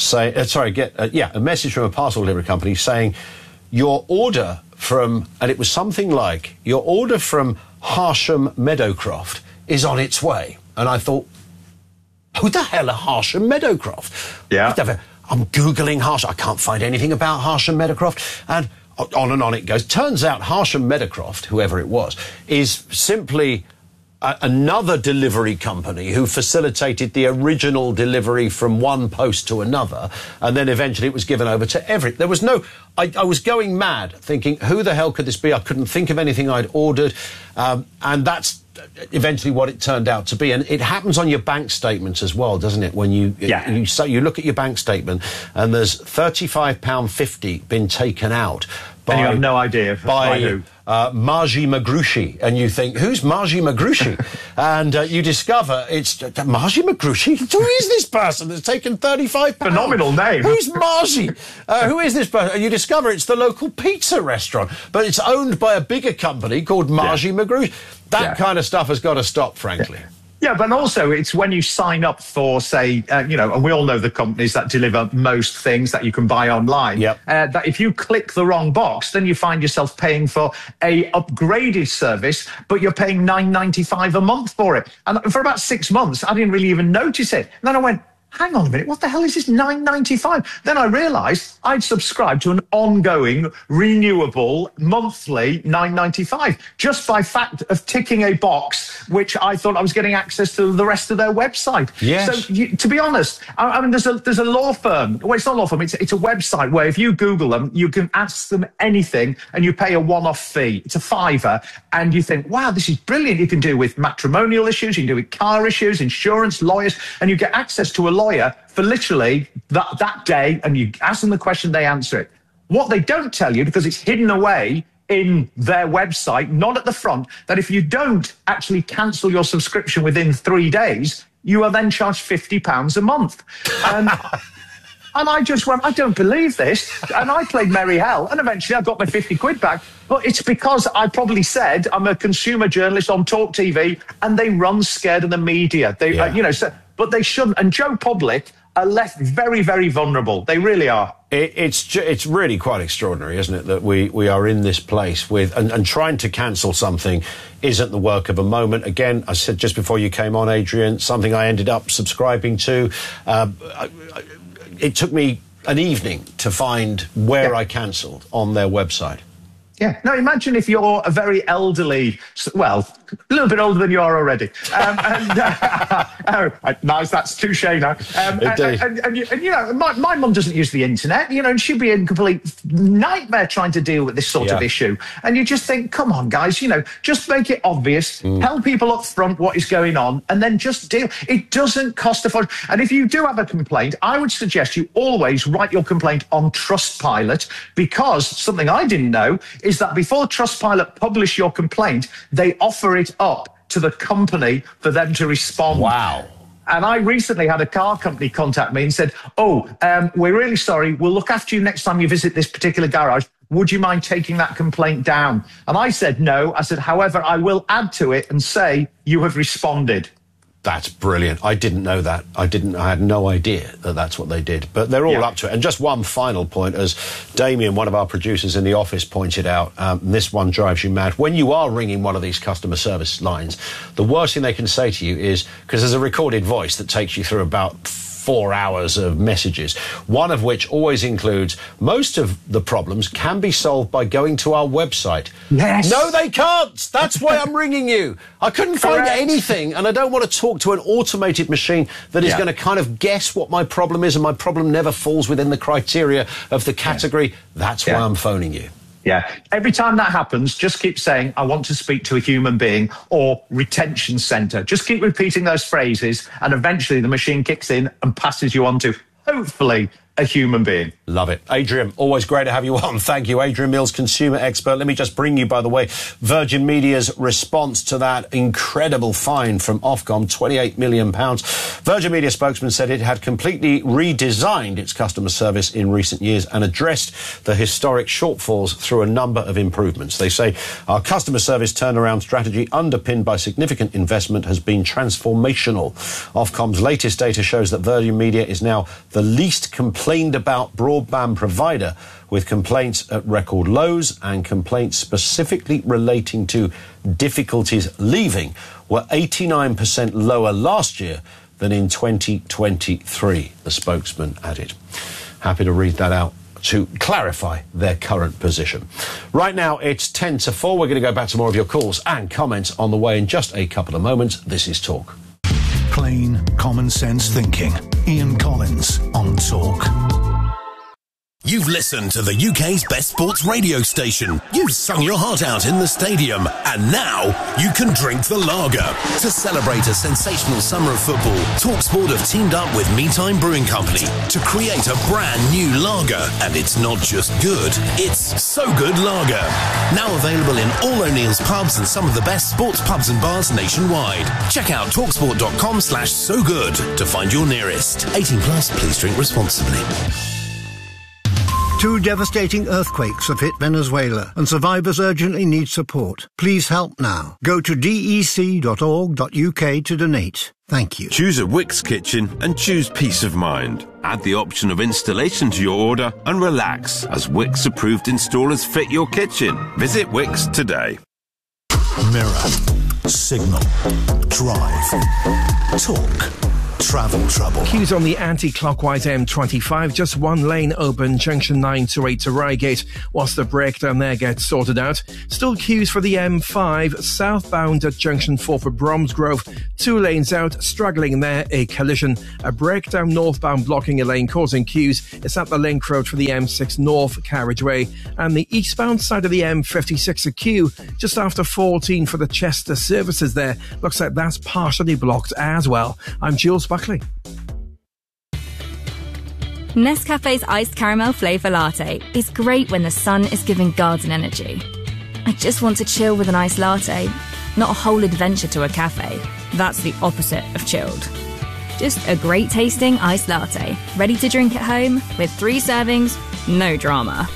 a message from a parcel delivery company saying your order from, and it was something like, your order from Harsham Meadowcroft is on its way. And I thought, who the hell are Harsham Meadowcroft? Yeah. I'm Googling Harsham. I can't find anything about Harsham Meadowcroft. And on it goes. Turns out Harsham Meadowcroft, whoever it was, is simply another delivery company who facilitated the original delivery from one post to another, and then eventually it was given over to everything. There was no... I was going mad, thinking, who the hell could this be? I couldn't think of anything I'd ordered, and that's eventually what it turned out to be. And it happens on your bank statements as well, doesn't it? When you look at your bank statement and there's £35.50 been taken out and you have no idea by who. Margie Magrushi, and you think, who's Margie Magrushi? And you discover it's Margie Magrushi. Who is this person that's taken £35? Phenomenal name. Who's Margie? Who is this person? And you discover it's the local pizza restaurant, but it's owned by a bigger company called Margie Magrushi. That kind of stuff has got to stop, frankly. Yeah, but also it's when you sign up for, say, and we all know the companies that deliver most things that you can buy online, that if you click the wrong box, then you find yourself paying for a upgraded service, but you're paying $9.95 a month for it. And for about 6 months, I didn't really even notice it. And then I went, hang on a minute, what the hell is this $9.95? Then I realised I'd subscribed to an ongoing, renewable, monthly $9.95 just by fact of ticking a box which I thought I was getting access to the rest of their website. Yes. So, to be honest, I mean, there's a law firm. Well, it's not a law firm. It's a website where if you Google them, you can ask them anything and you pay a one-off fee. It's a $5, and you think, wow, this is brilliant. You can do with matrimonial issues, you can do with car issues, insurance, lawyers, and you get access to a lawyer for literally that day, and you ask them the question, they answer it. What they don't tell you, because it's hidden away in their website, not at the front, that if you don't actually cancel your subscription within 3 days, you are then charged £50 a month. And I just went, I don't believe this. And I played merry hell, and eventually I got my 50 quid back. But it's because I probably said I'm a consumer journalist on Talk TV, and they run scared of the media. But they shouldn't. And Joe Public are left very, very vulnerable. They really are. It's really quite extraordinary, isn't it, that we are in this place with and trying to cancel something isn't the work of a moment. Again, I said just before you came on, Adrian, something I ended up subscribing to. It took me an evening to find where I cancelled on their website. Yeah. Now, imagine if you're a very elderly, well, a little bit older than you are already. Nice, that's touche now. My mum doesn't use the internet, and she'd be in complete nightmare trying to deal with this sort of issue. And you just think, come on, guys, just make it obvious, tell people up front what is going on, and then just deal. It doesn't cost a fortune. And if you do have a complaint, I would suggest you always write your complaint on Trustpilot, because something I didn't know is that before Trustpilot publish your complaint, they offer it up to the company for them to respond. Wow. And I recently had a car company contact me and said, we're really sorry. We'll look after you next time you visit this particular garage. Would you mind taking that complaint down? And I said, no. I said, however, I will add to it and say you have responded. That's brilliant. I didn't know that. I had no idea that that's what they did. But they're all up to it. And just one final point, as Damien, one of our producers in the office, pointed out, this one drives you mad. When you are ringing one of these customer service lines, the worst thing they can say to you is, because there's a recorded voice that takes you through about 4 hours of messages, one of which always includes, most of the problems can be solved by going to our website. Yes. No, they can't. That's why I'm ringing you. I couldn't find anything, and I don't want to talk to an automated machine that is going to kind of guess what my problem is, and my problem never falls within the criteria of the category. That's why I'm phoning you. Yeah. Every time that happens, just keep saying, I want to speak to a human being, or retention centre. Just keep repeating those phrases, and eventually the machine kicks in and passes you on to, hopefully, a human being. Love it. Adrian, always great to have you on. Thank you. Adrian Mills, consumer expert. Let me just bring you, by the way, Virgin Media's response to that incredible fine from Ofcom, £28 million. Virgin Media spokesman said it had completely redesigned its customer service in recent years and addressed the historic shortfalls through a number of improvements. They say our customer service turnaround strategy, underpinned by significant investment, has been transformational. Ofcom's latest data shows that Virgin Media is now the least complained about broadband provider, with complaints at record lows, and complaints specifically relating to difficulties leaving were 89% lower last year than in 2023, the spokesman added. Happy to read that out to clarify their current position. Right now, it's 10 to 4. We're going to go back to more of your calls and comments on the way in just a couple of moments. This is Talk. Plain common sense thinking. Ian Collins on Talk. You've listened to the UK's best sports radio station. You've sung your heart out in the stadium. And now you can drink the lager. To celebrate a sensational summer of football, TalkSport have teamed up with Meantime Brewing Company to create a brand new lager. And it's not just good, it's So Good Lager. Now available in all O'Neill's pubs and some of the best sports pubs and bars nationwide. Check out talksport.com/so good to find your nearest. 18 plus, please drink responsibly. 2 devastating earthquakes have hit Venezuela and survivors urgently need support. Please help now. Go to dec.org.uk to donate. Thank you. Choose a Wix kitchen and choose peace of mind. Add the option of installation to your order and relax as Wix approved installers fit your kitchen. Visit Wix today. Mirror, signal, drive, talk, travel trouble. Queues on the anti-clockwise M25, just one lane open, junction 9 to 8 to Reigate, whilst the breakdown there gets sorted out. Still queues for the M5, southbound at junction 4 for Bromsgrove, 2 lanes out, struggling there, a collision. A breakdown northbound blocking a lane, causing queues. It's at the link road for the M6 North carriageway, and the eastbound side of the M56 a queue just after 14 for the Chester services there. Looks like that's partially blocked as well. I'm Jules Buckley. Nescafe's iced caramel flavour latte is great when the sun is giving garden energy. I just want to chill with an iced latte, not a whole adventure to a cafe. That's the opposite of chilled. Just a great tasting iced latte, ready to drink at home with 3 servings, no drama.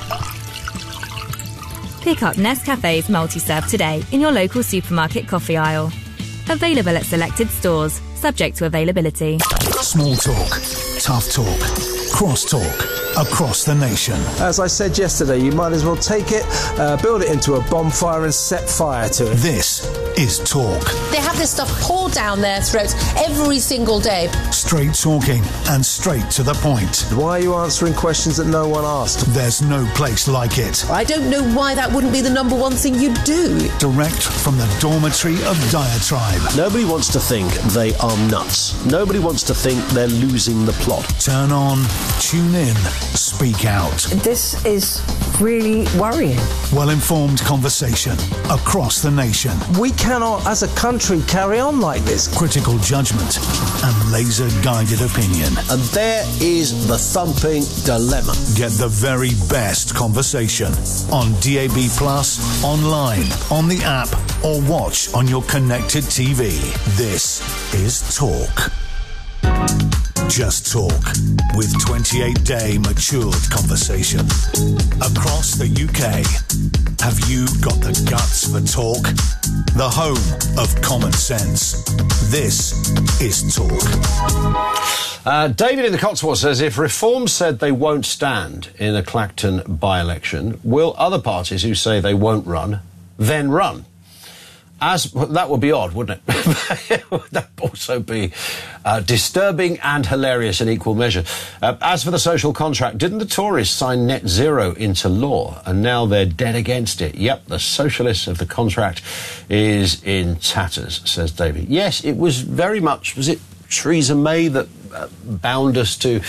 Pick up Nescafe's multi-serve today in your local supermarket coffee aisle. Available at selected stores, subject to availability. Small talk, tough talk, cross talk, across the nation. As I said yesterday, you might as well take it, build it into a bonfire and set fire to it. This is Talk. They have this stuff poured down their throats every single day. Straight talking and straight to the point. Why are you answering questions that no one asked? There's no place like it. I don't know why that wouldn't be the number one thing you'd do. Direct from the dormitory of diatribe. Nobody wants to think they are nuts. Nobody wants to think they're losing the plot. Turn on, tune in, speak out. This is really worrying. Well-informed conversation across the nation. We cannot, as a country, carry on like this. Critical judgment and laser-guided opinion. And there is the thumping dilemma. Get the very best conversation on DAB+, online, on the app, or watch on your connected TV. This is Talk. Just talk with 28-day matured conversation. Across the UK, have you got the guts for talk? The home of common sense. This is Talk. David in the Cotswolds says, if Reform said they won't stand in a Clacton by-election, will other parties who say they won't run then run? That would be odd, wouldn't it? That would also be disturbing and hilarious in equal measure. As for the social contract, didn't the Tories sign net zero into law and now they're dead against it? Yep, the socialists of the contract is in tatters, says David. Yes, it was very much, was it Theresa May that bound us to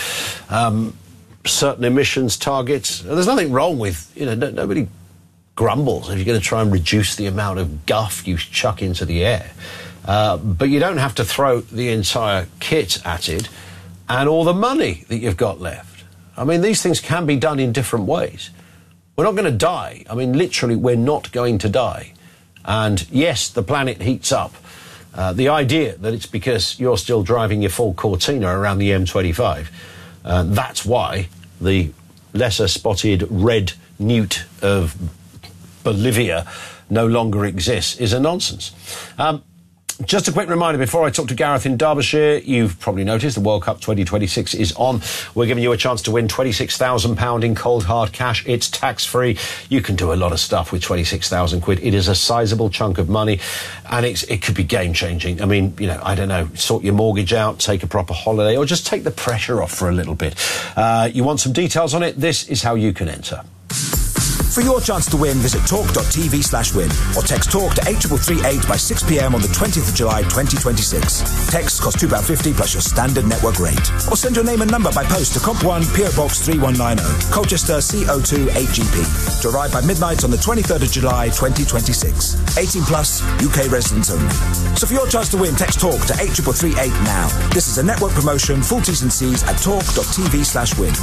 certain emissions targets? There's nothing wrong with, nobody grumbles if you're going to try and reduce the amount of guff you chuck into the air. But you don't have to throw the entire kit at it and all the money that you've got left. I mean, these things can be done in different ways. We're not going to die. I mean, literally, we're not going to die. And yes, the planet heats up. The idea that it's because you're still driving your Ford Cortina around the M25, that's why the lesser spotted red newt of Bolivia no longer exists, is a nonsense. Just a quick reminder before I talk to Gareth in Derbyshire, you've probably noticed the World Cup 2026 is on. We're giving you a chance to win £26,000 in cold hard cash. It's tax-free. You can do a lot of stuff with 26,000 quid. It is a sizable chunk of money and it could be game-changing. I mean, I don't know, sort your mortgage out, take a proper holiday, or just take the pressure off for a little bit. You want some details on it? This is how you can enter. For your chance to win, visit talk.tv/win or text TALK to 8338 by 6 p.m. on the 20th of July 2026. Texts cost £2.50 plus your standard network rate. Or send your name and number by post to Comp 1 PO Box 3190, Colchester CO2 8GP. To arrive by midnight on the 23rd of July 2026. 18 plus, UK residents only. So for your chance to win, text TALK to 8338 now. This is a network promotion, full T's and C's at talk.tv/win.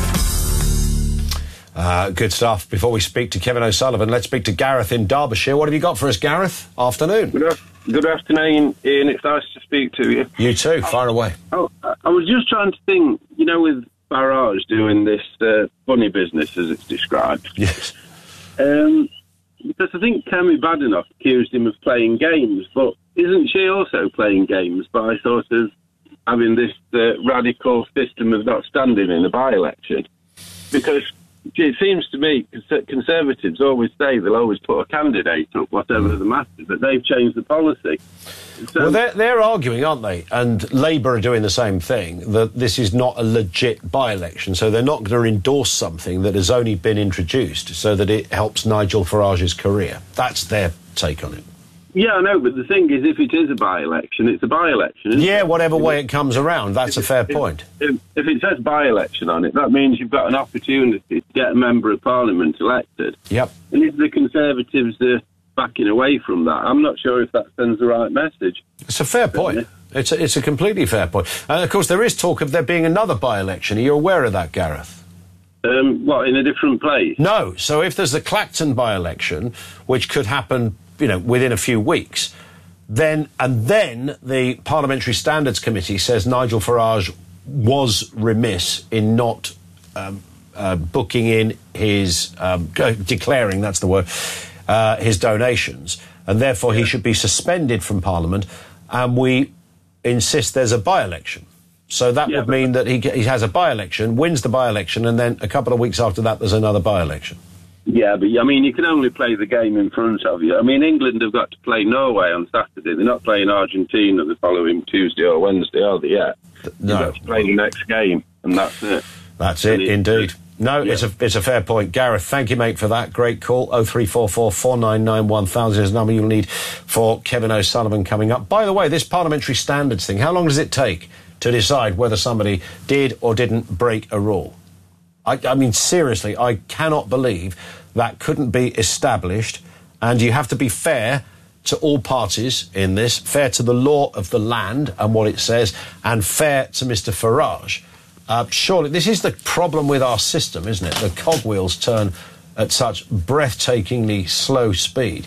Good stuff. Before we speak to Kevin O'Sullivan, let's speak to Gareth in Derbyshire. What have you got for us, Gareth? Afternoon. Good afternoon, Ian. It's nice to speak to you. You too. Fire away. I was just trying to think, with Farage doing this funny business, as it's described. Yes. Because I think Kemi Badenoch accused him of playing games, but isn't she also playing games by sort of having this radical system of not standing in a by-election? Because it seems to me Conservatives always say they'll always put a candidate up, whatever the matter, but they've changed the policy. So, well, they're arguing, aren't they? And Labour are doing the same thing, that this is not a legit by-election, so they're not going to endorse something that has only been introduced so that it helps Nigel Farage's career. That's their take on it. Yeah, I know, but the thing is, if it is a by-election, it's a by-election, isn't it? Whatever way it comes around, that's a fair point. If it says by-election on it, that means you've got an opportunity to get a Member of Parliament elected. Yep. And if the Conservatives are backing away from that, I'm not sure if that sends the right message. It's a fair point. It's a completely fair point. And, of course, there is talk of there being another by-election. Are you aware of that, Gareth? What, in a different place? No. So if there's the Clacton by-election, which could happen, within a few weeks, then the Parliamentary Standards Committee says Nigel Farage was remiss in not booking in his, declaring, that's the word, his donations, and therefore he should be suspended from Parliament, and we insist there's a by-election. So that would mean that he has a by-election, wins the by-election, and then a couple of weeks after that there's another by-election. Yeah, but I mean, you can only play the game in front of you. I mean, England have got to play Norway on Saturday. They're not playing Argentina the following Tuesday or Wednesday, are they yet? No. They've got to play the next game, and that's it. That's it, indeed. No, it's a fair point. Gareth, thank you, mate, for that. Great call. 0344 499 1000 is the number you'll need for Kevin O'Sullivan coming up. By the way, this parliamentary standards thing, how long does it take to decide whether somebody did or didn't break a rule? I mean, seriously, I cannot believe that couldn't be established, and you have to be fair to all parties in this, fair to the law of the land and what it says, and fair to Mr Farage. Surely, this is the problem with our system, isn't it? The cogwheels turn at such breathtakingly slow speed.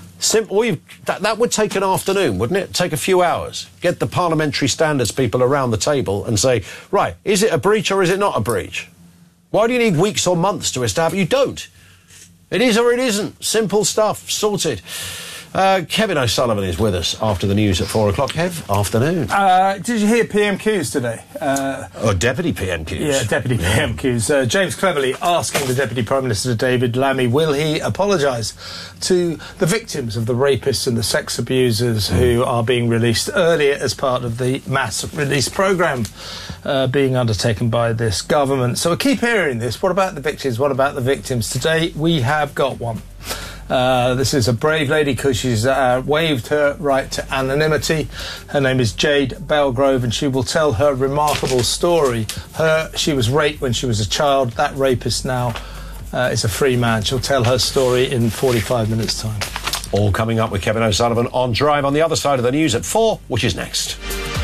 That would take an afternoon, wouldn't it? Take a few hours. Get the parliamentary standards people around the table and say, right, is it a breach or is it not a breach? Why do you need weeks or months to establish? You don't. It is or it isn't. Simple stuff. Sorted. Kevin O'Sullivan is with us after the news at 4 o'clock. Kev, afternoon. Did you hear PMQs today? Deputy PMQs. Yeah, Deputy PMQs. James Cleverly asking the Deputy Prime Minister, David Lammy, will he apologise to the victims of the rapists and the sex abusers who are being released earlier as part of the mass release programme being undertaken by this government? So we keep hearing this. What about the victims? What about the victims? Today we have got one. This is a brave lady because she's waived her right to anonymity. Her name is Jade Belgrove, and she will tell her remarkable story. She was raped when she was a child. That rapist now is a free man. She'll tell her story in 45 minutes' time. All coming up with Kevin O'Sullivan on Drive on the other side of the news at 4, which is next.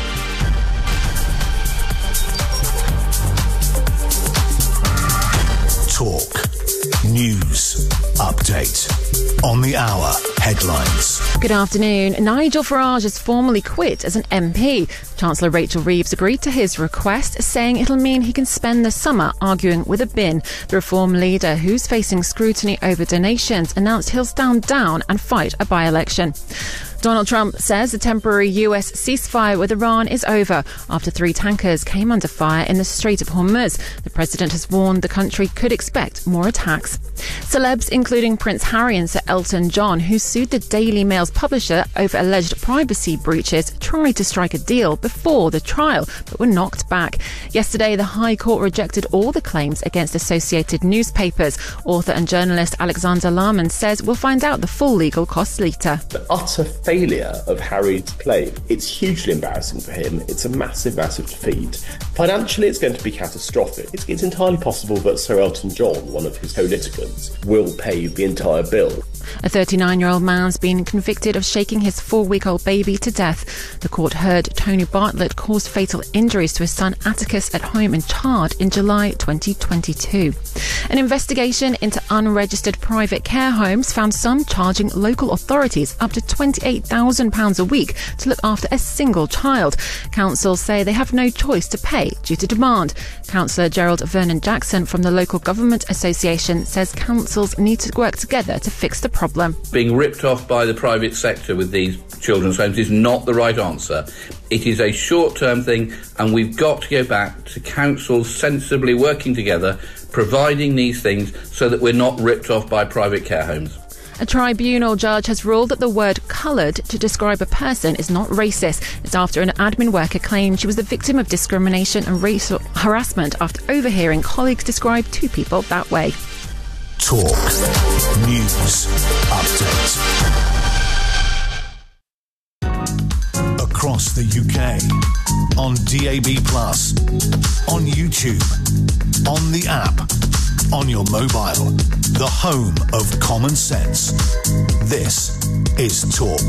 Talk. News. Update. On the hour. Headlines. Good afternoon. Nigel Farage has formally quit as an MP. Chancellor Rachel Reeves agreed to his request, saying it'll mean he can spend the summer arguing with a bin. The Reform leader, who's facing scrutiny over donations, announced he'll stand down and fight a by-election. Donald Trump says the temporary US ceasefire with Iran is over after 3 tankers came under fire in the Strait of Hormuz. The president has warned the country could expect more attacks. Celebs, including Prince Harry and Sir Elton John, who sued the Daily Mail's publisher over alleged privacy breaches, tried to strike a deal before the trial, but were knocked back. Yesterday, the High Court rejected all the claims against Associated Newspapers. Author and journalist Alexander Lahman says we'll find out the full legal costs later. The utter failure of Harry's claim, it's hugely embarrassing for him. It's a massive, massive defeat. Financially, it's going to be catastrophic. It's entirely possible that Sir Elton John, one of his co-litigants, will pay the entire bill. A 39-year-old man's been convicted of shaking his 4-week-old baby to death. The court heard Tony Bartlett caused fatal injuries to his son Atticus at home in Chard in July 2022. An investigation into unregistered private care homes found some charging local authorities up to £28,000 a week to look after a single child. Councils say they have no choice to pay due to demand. Councillor Gerald Vernon Jackson from the Local Government Association says councils need to work together to fix the problem. Being ripped off by the private sector with these children's homes is not the right answer. It is a short-term thing, and we've got to go back to councils sensibly working together, providing these things so that we're not ripped off by private care homes. A tribunal judge has ruled that the word coloured to describe a person is not racist. It's after an admin worker claimed she was the victim of discrimination and racial harassment after overhearing colleagues describe two people that way. Talk. News. Update. Across the UK. On DAB+. On YouTube. On the app. On your mobile. The home of common sense. This is Talk.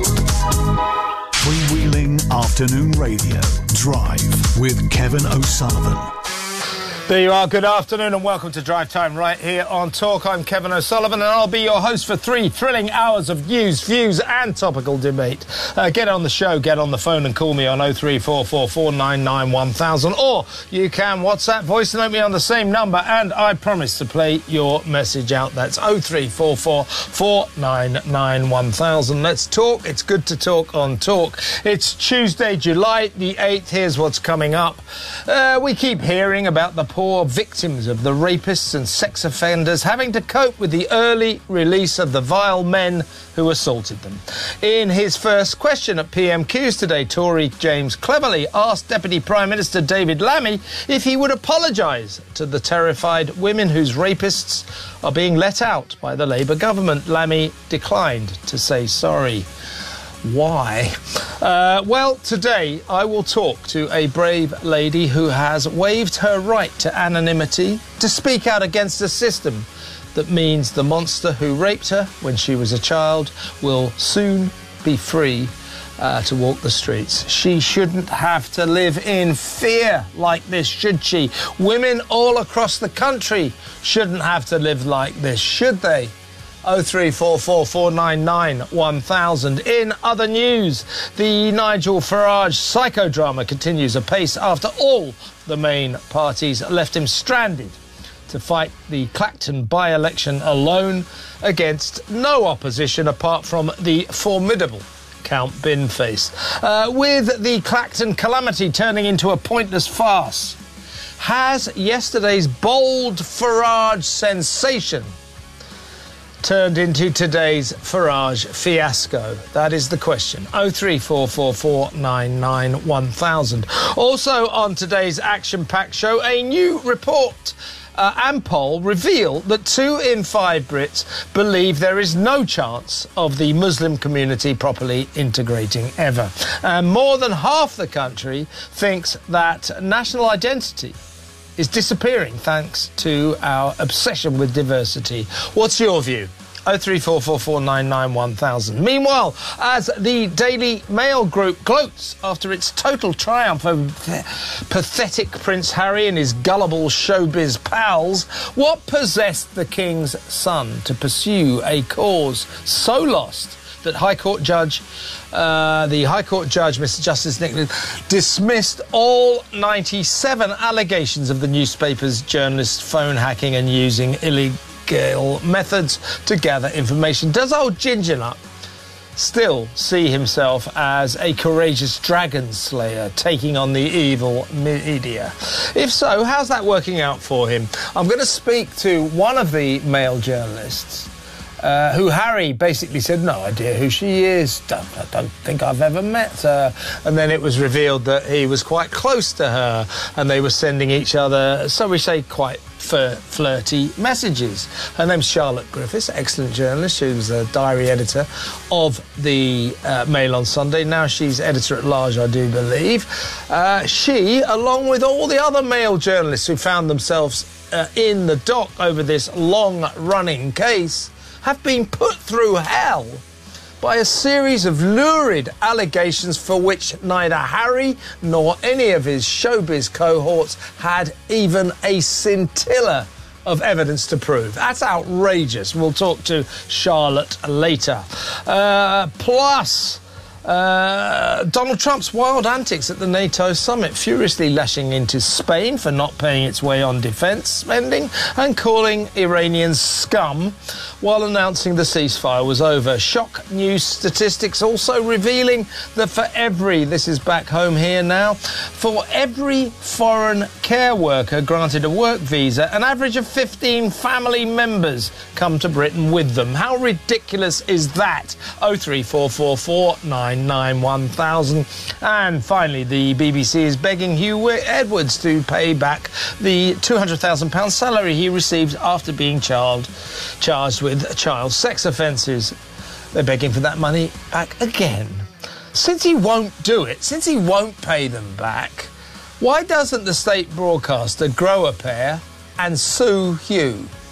Freewheeling Afternoon Radio. Drive with Kevin O'Sullivan. There you are. Good afternoon and welcome to Drive Time right here on Talk. I'm Kevin O'Sullivan and I'll be your host for 3 thrilling hours of news, views and topical debate. Get on the show, get on the phone and call me on 03444 499 1000, or you can WhatsApp voice note me on the same number and I promise to play your message out. That's 03444 499 1000. Let's talk. It's good to talk on Talk. It's Tuesday, July the 8th. Here's what's coming up. We keep hearing about the poor victims of the rapists and sex offenders having to cope with the early release of the vile men who assaulted them. In his first question at PMQs today, Tory James Cleverly asked Deputy Prime Minister David Lammy if he would apologise to the terrified women whose rapists are being let out by the Labour government. Lammy declined to say sorry. Why? Well, today I will talk to a brave lady who has waived her right to anonymity to speak out against a system that means the monster who raped her when she was a child will soon be free to walk the streets. She shouldn't have to live in fear like this, should she? Women all across the country shouldn't have to live like this, should they? 03444 499 1000. In other news, the Nigel Farage psychodrama continues apace after all the main parties left him stranded to fight the Clacton by-election alone against no opposition apart from the formidable Count Binface. With the Clacton calamity turning into a pointless farce, has yesterday's bold Farage sensation turned into today's Farage fiasco? That is the question. 03444 499 1000. Also on today's action-packed show, a new report and poll reveal that 2 in 5 Brits believe there is no chance of the Muslim community properly integrating ever. And more than half the country thinks that national identity is disappearing thanks to our obsession with diversity. What's your view? 03444 499 1000. Meanwhile, as the Daily Mail group gloats after its total triumph over pathetic Prince Harry and his gullible showbiz pals, what possessed the King's son to pursue a cause so lost that the High Court Judge, Mr. Justice Nicholas, dismissed all 97 allegations of the newspaper's journalist phone hacking and using illegal methods to gather information? Does old Ginger Nut still see himself as a courageous dragon slayer taking on the evil media? If so, how's that working out for him? I'm going to speak to one of the Mail journalists who Harry basically said, no idea who she is, I don't think I've ever met her. And then it was revealed that he was quite close to her and they were sending each other, so we say, quite flirty messages. Her name's Charlotte Griffiths, excellent journalist. She was the diary editor of the Mail on Sunday. Now she's editor-at-large, I do believe. She, along with all the other Mail journalists who found themselves in the dock over this long-running case, have been put through hell by a series of lurid allegations for which neither Harry nor any of his showbiz cohorts had even a scintilla of evidence to prove. That's outrageous. We'll talk to Charlotte later. Plus, Donald Trump's wild antics at the NATO summit, furiously lashing into Spain for not paying its way on defence spending and calling Iranians scum while announcing the ceasefire was over. Shock news statistics also revealing that this is back home here now, for every foreign care worker granted a work visa, an average of 15 family members come to Britain with them. How ridiculous is that? 03444 991,000. And finally, the BBC is begging Hugh Edwards to pay back the £200,000 salary he received after being charged with child sex offences. They're begging for that money back again. Since he won't do it, since he won't pay them back, why doesn't the state broadcaster grow a pair and sue Hugh?